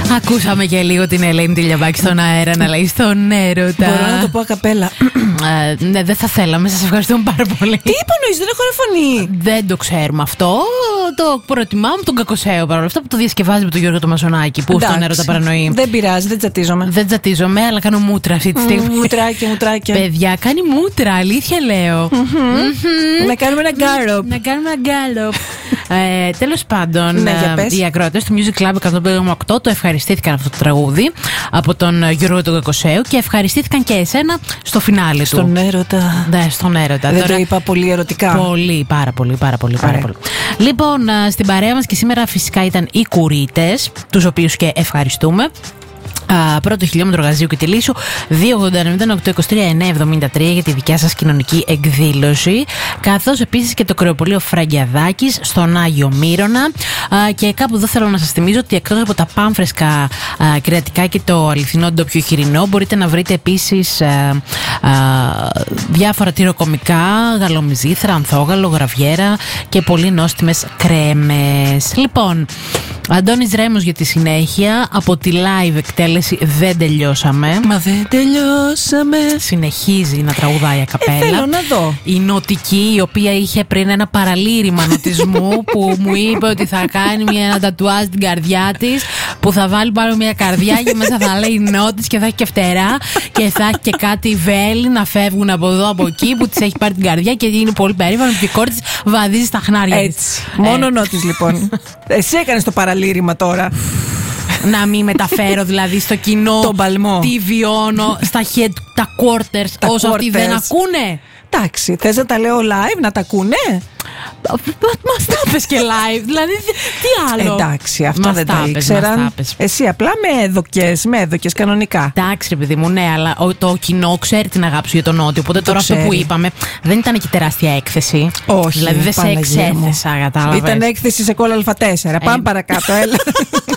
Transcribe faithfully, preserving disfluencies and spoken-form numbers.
Ακούσαμε και λίγο την Ελένη Τηλιαμπάκη στον αέρα να λέει στον έρωτα. Μπορώ να το πω ακαπέλα. Ε, ναι, δεν θα θέλαμε. Σας ευχαριστούμε πάρα πολύ. Τι υπονοείς, δεν έχω φωνή. Δεν το ξέρουμε αυτό. Το προτιμάμε τον Κακοσέο παρόλα αυτά που το διασκευάζει με τον Γιώργο το Μασονάκη. Που στον έρωτα παρανοεί. Δεν πειράζει, δεν τσατίζομαι. Δεν τσατίζομαι, αλλά κάνω μούτρα αυτή τη στιγμή. Mm, μουτράκια, μουτράκια. Παιδιά, κάνει μούτρα, αλήθεια λέω. Mm-hmm. Mm-hmm. Να κάνουμε ένα γκάλοπ. Να κάνουμε ένα γκάλοπ. ε, Τέλος πάντων, ναι, ε, οι ακροατές του Music Club εκατό πέντε κόμμα οκτώ το ευχαριστήθηκαν αυτό το τραγούδι από τον Γιώργο τον Κακοσέο και ευχαριστήθηκαν και εσένα στο φινάλε του. Στον έρωτα. Ναι, στον έρωτα. Δεν Τώρα, το είπα πολύ ερωτικά. Πολύ, πάρα πολύ, πάρα πολύ, πάρα πολύ. Λοιπόν, στην παρέα μας και σήμερα φυσικά ήταν οι Κουρίτες, τους οποίους και ευχαριστούμε. Uh, πρώτο χιλιόμετρο Γαζίου και Τιλίσου δύο ογδόντα εννιά οκτώ είκοσι τρία εννιά εβδομήντα τρία για τη δικιά σας κοινωνική εκδήλωση, καθώς επίσης και το κρεοπολείο Φραγκιαδάκης στον Άγιο Μύρονα. Uh, και κάπου εδώ θέλω να σας θυμίζω ότι εκτός από τα πάμφρεσκα uh, κρεατικά και το αληθινό ντόπιο χοιρινό, μπορείτε να βρείτε επίσης uh, uh, διάφορα τυροκομικά, γαλομυζήθρα, ανθόγαλο, γραβιέρα και πολύ νόστιμες κρέμες. Λοιπόν, Αντώνης Ρέμος για τη συνέχεια από τη live εκτέλεση Δεν Τελειώσαμε. Μα δεν τελειώσαμε. Συνεχίζει να τραγουδάει ακαπέλα. Ε, θέλω να δω. Η νοτική, η οποία είχε πριν ένα παραλήρημα νοτισμού που μου είπε ότι θα κάνει μια, ένα τατουάζ στην καρδιά της, που θα βάλει πάνω μια καρδιά και μέσα θα λέει νότης και θα έχει και φτερά και θα έχει και κάτι βέλη να φεύγουν από εδώ από εκεί που της έχει πάρει την καρδιά και είναι πολύ περήφανο ότι η κόρη της βαδίζει στα χνάρια της. Έτσι. Μόνο ε. νότης λοιπόν. Εσύ έκανες το παραλήρημα τώρα. Να μην μεταφέρω δηλαδή στο κοινό τον παλμό. Τι βιώνω στα head, τα quarters, τα όσο quarters. Αυτοί δεν ακούνε. Εντάξει, θες να τα λέω live, να τα ακούνε. Μας τα πες και live, δηλαδή τι άλλο. Εντάξει, αυτά δεν τα ήξεραν. Εσύ απλά με έδωκες, με έδωκες κανονικά. Εντάξει ρε παιδί μου, ναι, αλλά το κοινό ξέρει την αγάπη σου για τον Νότιο. Οπότε τώρα αυτό που είπαμε δεν ήταν και τεράστια έκθεση. Όχι. Δηλαδή δεν σε εξέθεσα, κατάλαβες. Ήταν έκθεση σε κόλλα Α4. Πάμε παρακάτω, έλα.